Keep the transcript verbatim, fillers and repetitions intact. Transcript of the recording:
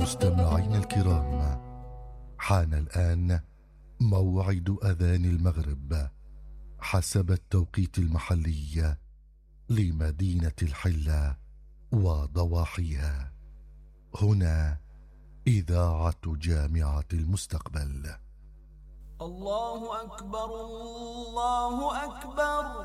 مستمعين الكرام، حان الآن موعد أذان المغرب حسب التوقيت المحلي لمدينة الحلة وضواحيها. هنا إذاعة جامعة المستقبل. الله أكبر الله أكبر.